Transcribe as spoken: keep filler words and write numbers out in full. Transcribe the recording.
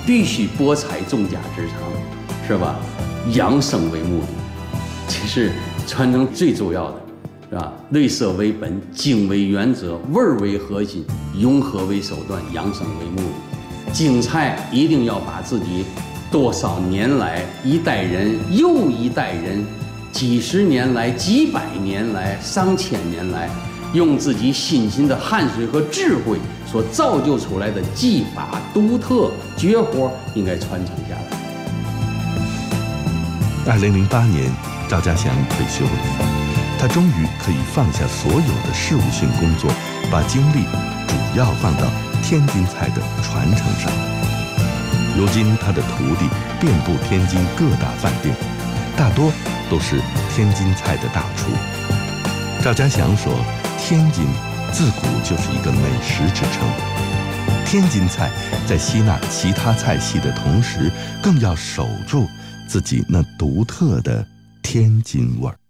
必须博采众家之长，是吧？养生为目的，这是传承最重要的，是吧？绿色为本，精为原则，味儿为核心，融合为手段，养生为目的。京菜一定要把自己多少年来一代人又一代人，几十年来、几百年来、上千年来，用自己辛勤的汗水和智慧所造就出来的技法独特绝活，应该传承下来。 二零零八年，赵家祥退休了，他终于可以放下所有的事务性工作，把精力主要放到天津菜的传承上。如今，他的徒弟遍布天津各大饭店，大多都是天津菜的大厨。赵家祥说：“天津自古就是一个美食之城，天津菜在吸纳其他菜系的同时，更要守住自己那独特的天津味儿。”